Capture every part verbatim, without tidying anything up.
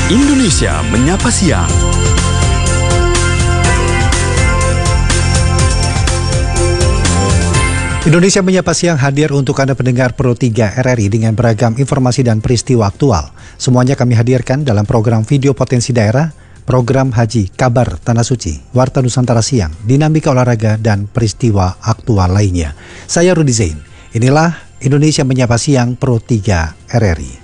Indonesia Menyapa Siang. Indonesia Menyapa Siang hadir untuk Anda pendengar Pro tiga R R I dengan beragam informasi dan peristiwa aktual. Semuanya kami hadirkan dalam program Video Potensi Daerah, program Haji, Kabar Tanah Suci, Warta Nusantara Siang, Dinamika Olahraga, dan peristiwa aktual lainnya. Saya Rudi Zain. Inilah Indonesia Menyapa Siang Pro tiga R R I.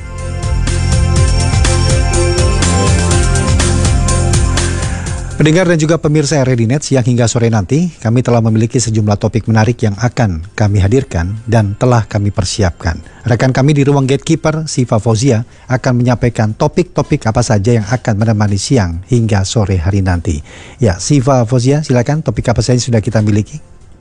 Pendengar dan juga pemirsa R R I Net, siang hingga sore nanti, kami telah memiliki sejumlah topik menarik yang akan kami hadirkan dan telah kami persiapkan. Rekan kami di ruang gatekeeper, Siva Fauzia, akan menyampaikan topik-topik apa saja yang akan menemani siang hingga sore hari nanti. Ya, Siva Fauzia, silakan, topik apa saja sudah kita miliki?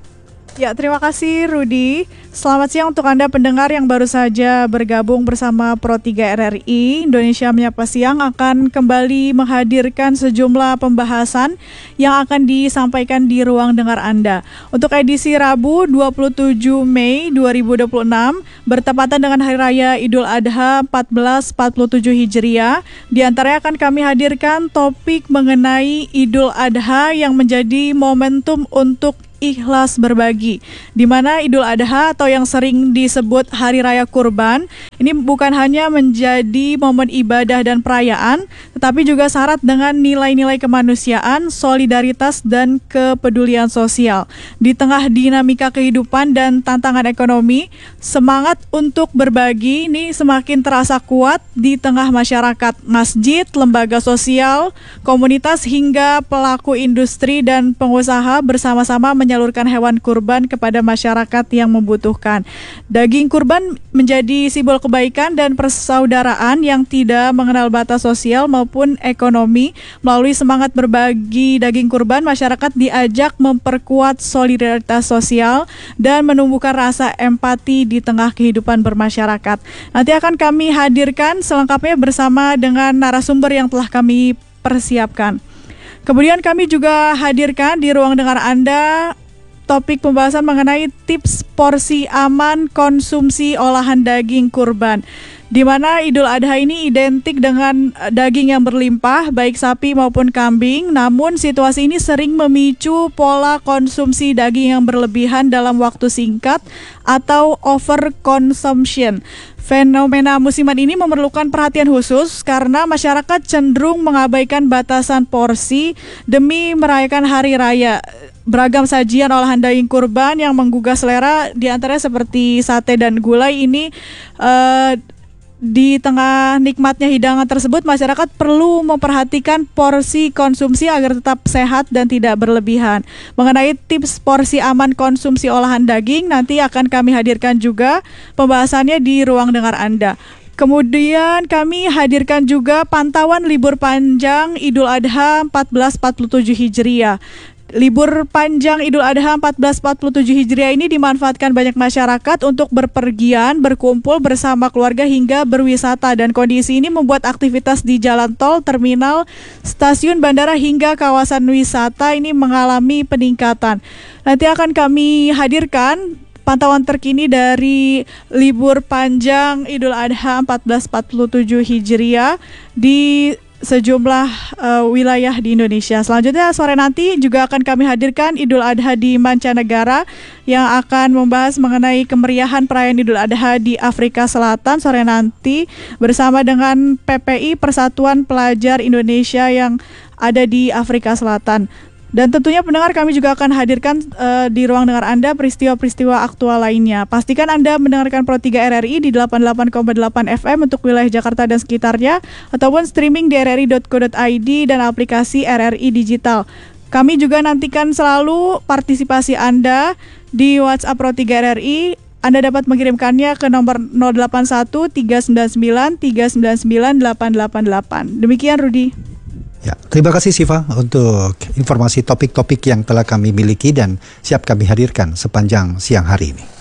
Ya, terima kasih Rudi. Selamat siang untuk Anda pendengar yang baru saja bergabung bersama Pro tiga R R I. Indonesia Menyapa Siang akan kembali menghadirkan sejumlah pembahasan yang akan disampaikan di ruang dengar Anda. Untuk edisi Rabu dua puluh tujuh Mei dua ribu dua puluh enam bertepatan dengan Hari Raya Idul Adha seribu empat ratus empat puluh tujuh Hijriah, di antaranya akan kami hadirkan topik mengenai Idul Adha yang menjadi momentum untuk ikhlas berbagi, di mana Idul Adha atau yang sering disebut Hari Raya Kurban ini bukan hanya menjadi momen ibadah dan perayaan, tetapi juga syarat dengan nilai-nilai kemanusiaan, solidaritas, dan kepedulian sosial. Di tengah dinamika kehidupan dan tantangan ekonomi, semangat untuk berbagi ini semakin terasa kuat di tengah masyarakat. Masjid, lembaga sosial, komunitas, hingga pelaku industri dan pengusaha bersama-sama menyalurkan hewan kurban kepada masyarakat yang membutuhkan. Daging kurban menjadi simbol kebaikan dan persaudaraan yang tidak mengenal batas sosial maupun ekonomi. Melalui semangat berbagi daging kurban, masyarakat diajak memperkuat solidaritas sosial dan menumbuhkan rasa empati di tengah kehidupan bermasyarakat. Nanti akan kami hadirkan selengkapnya bersama dengan narasumber yang telah kami persiapkan. Kemudian kami juga hadirkan di ruang dengar Anda topik pembahasan mengenai tips porsi aman konsumsi olahan daging kurban, di mana Idul Adha ini identik dengan daging yang berlimpah, baik sapi maupun kambing. Namun situasi ini sering memicu pola konsumsi daging yang berlebihan dalam waktu singkat atau over consumption. Fenomena musiman ini memerlukan perhatian khusus karena masyarakat cenderung mengabaikan batasan porsi demi merayakan hari raya. Beragam sajian olahan daging kurban yang menggugah selera, diantaranya seperti sate dan gulai ini, uh, di tengah nikmatnya hidangan tersebut, masyarakat perlu memperhatikan porsi konsumsi agar tetap sehat dan tidak berlebihan. Mengenai tips porsi aman konsumsi olahan daging, nanti akan kami hadirkan juga pembahasannya di ruang dengar Anda. Kemudian kami hadirkan juga pantauan libur panjang Idul Adha seribu empat ratus empat puluh tujuh Hijriah. Libur panjang Idul Adha seribu empat ratus empat puluh tujuh Hijriah ini dimanfaatkan banyak masyarakat untuk berpergian, berkumpul bersama keluarga hingga berwisata, dan kondisi ini membuat aktivitas di jalan tol, terminal, stasiun bandara hingga kawasan wisata ini mengalami peningkatan. Nanti akan kami hadirkan pantauan terkini dari libur panjang Idul Adha seribu empat ratus empat puluh tujuh Hijriah di sejumlah uh, wilayah di Indonesia. Selanjutnya sore nanti juga akan kami hadirkan Idul Adha di mancanegara yang akan membahas mengenai kemeriahan perayaan Idul Adha di Afrika Selatan sore nanti bersama dengan P P I, Persatuan Pelajar Indonesia yang ada di Afrika Selatan. Dan tentunya pendengar, kami juga akan hadirkan uh, di ruang dengar Anda peristiwa-peristiwa aktual lainnya. Pastikan Anda mendengarkan Pro tiga R R I di delapan puluh delapan koma delapan F M untuk wilayah Jakarta dan sekitarnya, ataupun streaming di r r i dot co dot i d dan aplikasi R R I Digital. Kami juga nantikan selalu partisipasi Anda di WhatsApp Pro tiga R R I. Anda dapat mengirimkannya ke nomor nol delapan satu tiga sembilan sembilan tiga sembilan sembilan delapan delapan delapan. Demikian Rudi. Ya, terima kasih Siva untuk informasi topik-topik yang telah kami miliki dan siap kami hadirkan sepanjang siang hari ini.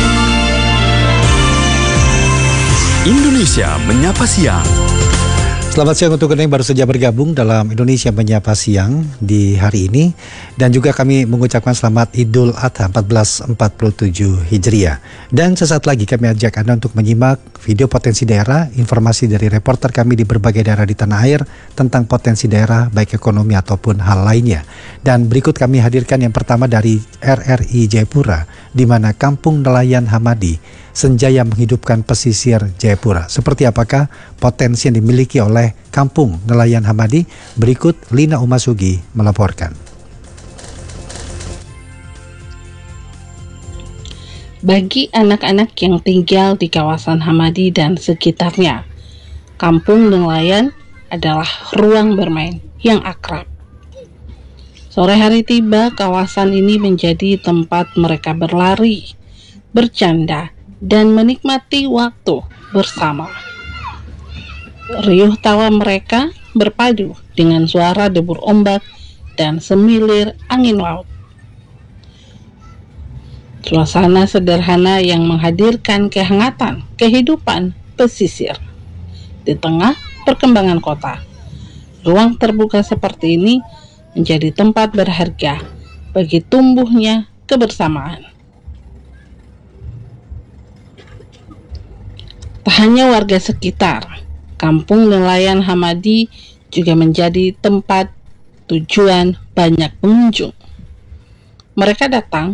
Indonesia Menyapa Siang. Selamat siang untuk Anda yang baru saja bergabung dalam Indonesia Menyapa Siang di hari ini. Dan juga kami mengucapkan selamat Idul Adha seribu empat ratus empat puluh tujuh Hijriah. Dan sesaat lagi kami ajak Anda untuk menyimak video potensi daerah, informasi dari reporter kami di berbagai daerah di tanah air tentang potensi daerah baik ekonomi ataupun hal lainnya. Dan berikut kami hadirkan yang pertama dari R R I Jayapura, di mana Kampung Nelayan Hamadi senjaya menghidupkan pesisir Jayapura. Seperti apakah potensi yang dimiliki oleh Kampung Nelayan Hamadi? Berikut Lina Umasugi melaporkan. Bagi anak-anak yang tinggal di kawasan Hamadi dan sekitarnya, Kampung Nelayan adalah ruang bermain yang akrab. Sore hari tiba, kawasan ini menjadi tempat mereka berlari, bercanda, dan menikmati waktu bersama. Riuh tawa mereka berpadu dengan suara debur ombak dan semilir angin laut. Suasana sederhana yang menghadirkan kehangatan kehidupan pesisir. Di tengah perkembangan kota, ruang terbuka seperti ini menjadi tempat berharga bagi tumbuhnya kebersamaan. Tak hanya warga sekitar, Kampung Nelayan Hamadi juga menjadi tempat tujuan banyak pengunjung. Mereka datang